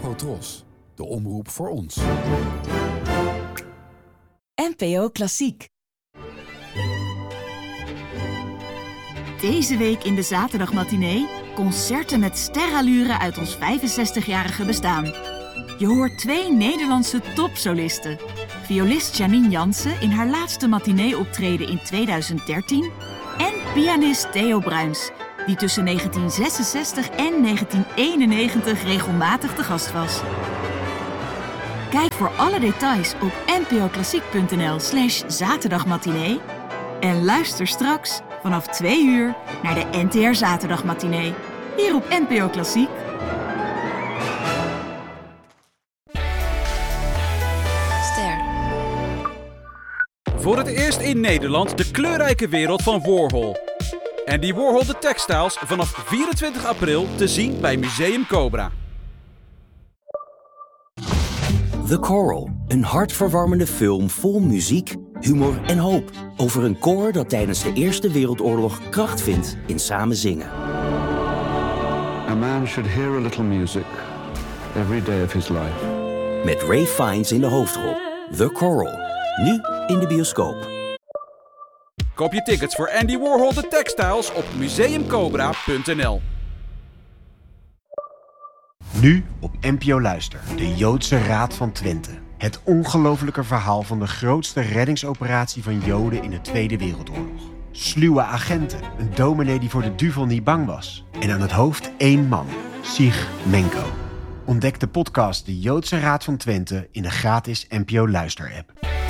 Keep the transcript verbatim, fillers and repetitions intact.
Afrotros, de omroep voor ons. N P O Klassiek. Deze week in de zaterdagmatinee concerten met sterallure uit ons vijfenzestigjarige bestaan. Je hoort twee Nederlandse topsolisten. Violist Janine Jansen in haar laatste matinee-optreden in tweeduizend dertien... en pianist Theo Bruins, die tussen negentien zesenzestig en negentien eenennegentig regelmatig te gast was. Kijk voor alle details op npoklassiek.nl slash zaterdagmatinee en luister straks vanaf twee uur naar de N T R Zaterdagmatinee, hier op N P O Klassiek. Ster. Voor het eerst in Nederland de kleurrijke wereld van Warhol. Andy Warhol de Textiles vanaf vierentwintig april te zien bij Museum Cobra. The Coral, een hartverwarmende film vol muziek, humor en hoop. Over een koor dat tijdens de Eerste Wereldoorlog kracht vindt in samen zingen. A man should hear a little music every day of his life. Met Ray Fiennes in de hoofdrol. The Coral, nu in de bioscoop. Koop je tickets voor Andy Warhol de Textiles op museum cobra punt n l. Nu op N P O Luister, de Joodse Raad van Twente. Het ongelofelijke verhaal van de grootste reddingsoperatie van Joden in de Tweede Wereldoorlog. Sluwe agenten, een dominee die voor de duivel niet bang was. En aan het hoofd één man, Sig Menko. Ontdek de podcast De Joodse Raad van Twente in de gratis N P O Luister-app.